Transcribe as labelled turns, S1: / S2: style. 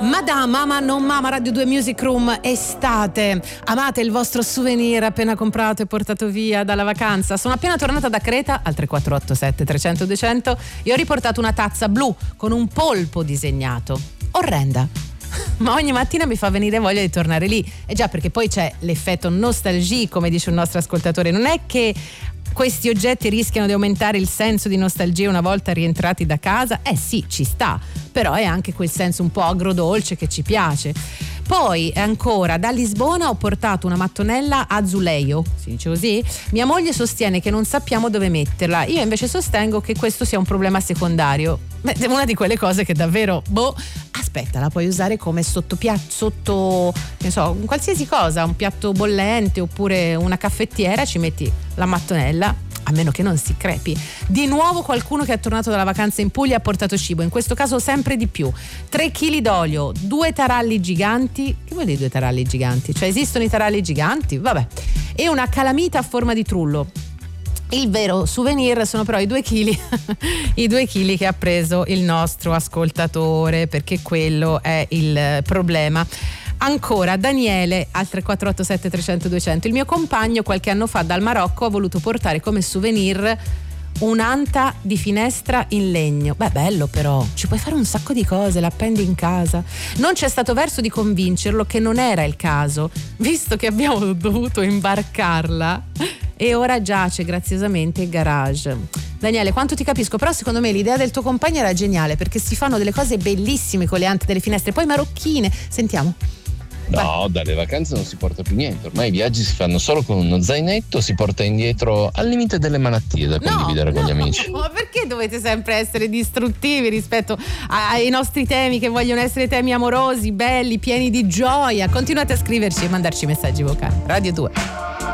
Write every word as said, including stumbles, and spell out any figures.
S1: Madama, Mama non Mama, Radio due Music Room, estate. Amate il vostro souvenir appena comprato e portato via dalla vacanza? Sono appena tornata da Creta al tre quattro otto sette trecento duecento e ho riportato una tazza blu con un polpo disegnato. Orrenda, ma ogni mattina mi fa venire voglia di tornare lì. E già, perché poi c'è l'effetto nostalgie, come dice un nostro ascoltatore. Non è che questi oggetti rischiano di aumentare il senso di nostalgia una volta rientrati da casa? Eh sì, ci sta, però è anche quel senso un po' agrodolce che ci piace. Poi ancora, da Lisbona ho portato una mattonella azulejo, si dice così? Mia moglie sostiene che non sappiamo dove metterla, io invece sostengo che questo sia un problema secondario. Beh, è una di quelle cose che davvero, boh, aspetta, la puoi usare come sottopiatto, sotto, ne so, qualsiasi cosa, un piatto bollente oppure una caffettiera, ci metti la mattonella, a meno che non si crepi. Di nuovo qualcuno che è tornato dalla vacanza in Puglia ha portato cibo, in questo caso sempre di più. tre chili d'olio, due taralli giganti, che vuol dire due taralli giganti? Cioè esistono i taralli giganti? Vabbè. E una calamita a forma di trullo. Il vero souvenir sono però i due chili i due chili che ha preso il nostro ascoltatore, perché quello è il problema. Ancora Daniele al tre quattro otto sette trecento duecento. Il mio compagno qualche anno fa dal Marocco ha voluto portare come souvenir un'anta di finestra in legno. Beh, bello, però ci puoi fare un sacco di cose, l'appendi in casa. Non c'è stato verso di convincerlo che non era il caso, visto che abbiamo dovuto imbarcarla e ora giace graziosamente in garage. Daniele, quanto ti capisco, però secondo me l'idea del tuo compagno era geniale, perché si fanno delle cose bellissime con le ante delle finestre, poi marocchine. Sentiamo.
S2: No, dalle vacanze non si porta più niente, ormai i viaggi si fanno solo con uno zainetto, si porta indietro al limite delle malattie da condividere
S1: no,
S2: con
S1: no,
S2: gli amici.
S1: Ma perché dovete sempre essere distruttivi rispetto ai nostri temi, che vogliono essere temi amorosi, belli, pieni di gioia? Continuate a scriverci e mandarci messaggi vocali. Radio due.